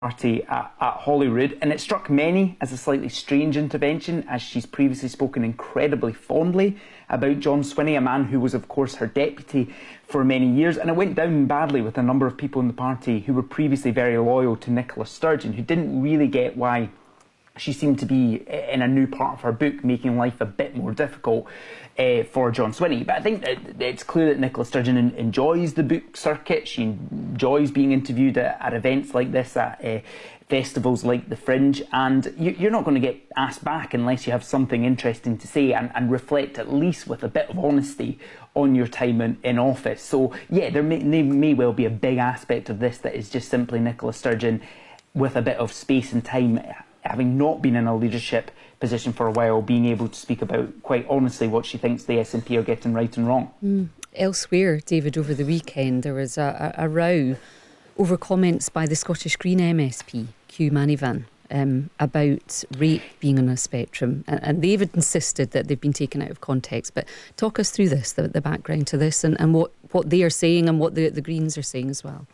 Party at Holyrood, and it struck many as a slightly strange intervention, as she's previously spoken incredibly fondly about John Swinney, a man who was of course her deputy for many years, and it went down badly with a number of people in the party who were previously very loyal to Nicola Sturgeon, who didn't really get why she seemed to be in a new part of her book making life a bit more difficult for John Swinney. But I think that it's clear that Nicola Sturgeon enjoys the book circuit. She enjoys being interviewed at events like this, at festivals like the Fringe, and you're not going to get asked back unless you have something interesting to say and reflect at least with a bit of honesty on your time in office. So yeah, there may well be a big aspect of this that is just simply Nicola Sturgeon with a bit of space and time, having not been in a leadership position for a while, being able to speak about quite honestly what she thinks the SNP are getting right and wrong. Elsewhere, David, over the weekend there was a row over comments by the Scottish Green MSP, Hugh Manivan, about rape being on a spectrum, and they've insisted that they've been taken out of context. But talk us through this, the background to this, and what they are saying and what the Greens are saying as well.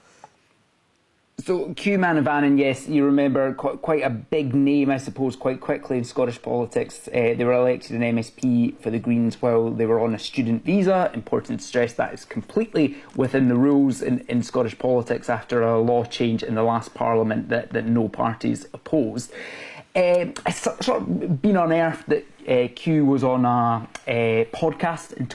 So Hugh Manivan, yes, you remember, quite a big name, I suppose, quite quickly in Scottish politics. They were elected an MSP for the Greens while they were on a student visa. Important to stress that is completely within the rules in Scottish politics after a law change in the last Parliament that no parties opposed. It's sort of been unearthed that Hugh was on a podcast in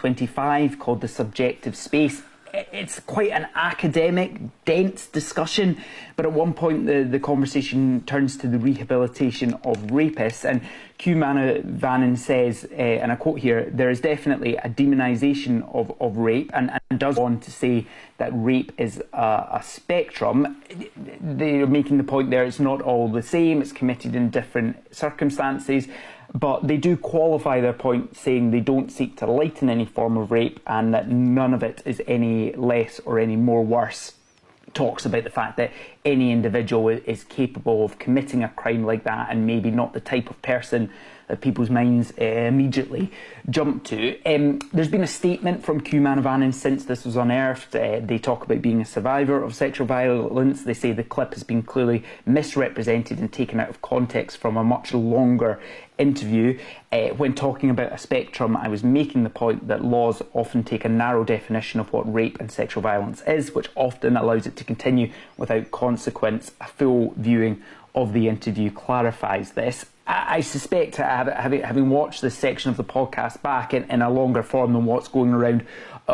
2025 called The Subjective Space. It's quite an academic, dense discussion, but at one point the conversation turns to the rehabilitation of rapists, and Hugh Manivan says, and I quote here, "There is definitely a demonisation of rape," and does go on to say that rape is a spectrum. They're making the point there it's not all the same, it's committed in different circumstances. But they do qualify their point, saying they don't seek to lighten any form of rape and that none of it is any less or any more worse. Talks about the fact that any individual is capable of committing a crime like that and maybe not the type of person that people's minds immediately jump to. There's been a statement from Hugh Manivan since this was unearthed. They talk about being a survivor of sexual violence. They say the clip has been clearly misrepresented and taken out of context from a much longer interview. When talking about a spectrum, I was making the point that laws often take a narrow definition of what rape and sexual violence is, which often allows it to continue without consequence. A full viewing of the interview clarifies this. I suspect, having watched this section of the podcast back in a longer form than what's going around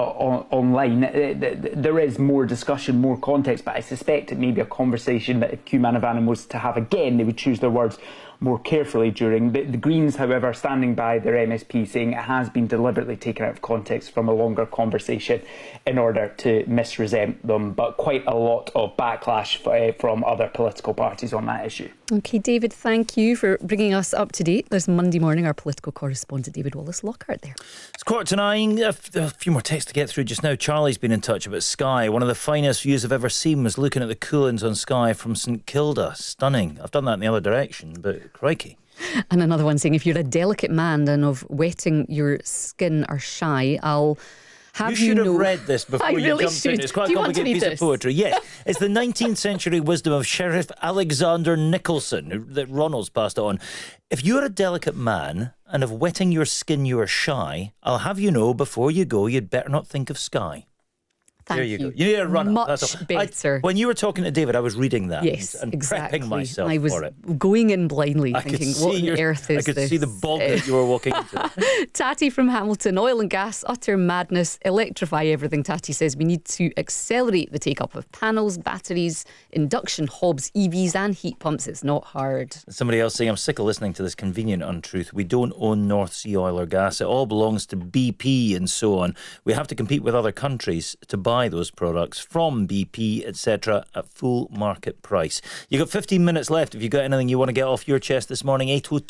online, there is more discussion, more context, but I suspect it may be a conversation that if Hugh Manivan was to have again, they would choose their words more carefully during. The Greens, however, standing by their MSP, saying it has been deliberately taken out of context from a longer conversation in order to misrepresent them, but quite a lot of backlash from other political parties on that issue. OK, David, thank you for bringing us up to date this Monday morning. Our political correspondent, David Wallace-Lockhart there. It's 8:45. A few more texts to get through just now. Charlie's been in touch about Skye. One of the finest views I've ever seen was looking at the Coolins on Skye from St Kilda. Stunning. I've done that in the other direction, but crikey. And another one saying, if you're a delicate man and of wetting your skin are shy, I'll have you should have read this before you jumped in. It's quite a complicated piece of poetry. Yes, it's the 19th century wisdom of Sheriff Alexander Nicholson that Ronald's passed on. If you're a delicate man and of wetting your skin you are shy, I'll have you know before you go you'd better not think of Skye. There you go. You need a run up. Much better. When you were talking to David, I was reading that. Yes, and exactly. prepping myself I was for it. going in blindly, thinking, what on earth is this? I could see the bog that you were walking into. Tati from Hamilton, oil and gas, utter madness, electrify everything. Tati says we need to accelerate the take-up of panels, batteries, induction hobs, EVs and heat pumps. It's not hard. Somebody else saying, I'm sick of listening to this convenient untruth. We don't own North Sea oil or gas. It all belongs to BP and so on. We have to compete with other countries to buy those products from BP, etc., at full market price. You've got 15 minutes left. If you've got anything you want to get off your chest this morning,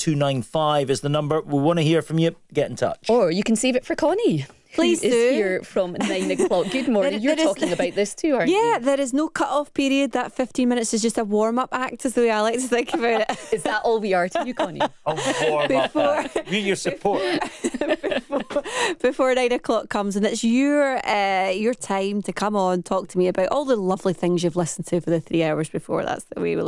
80295 is the number. We want to hear from you. Get in touch. Or you can save it for Connie. Please do. Is here from 9 o'clock. Good morning. You're talking about this too, aren't you? Yeah, there is no cut-off period. That 15 minutes is just a warm-up act, is the way I like to think about it. Is that all we are to you, Connie? Warm-up. Need your support. Before 9 o'clock comes, and it's your time to come on, talk to me about all the lovely things you've listened to for the 3 hours before. That's the way we look.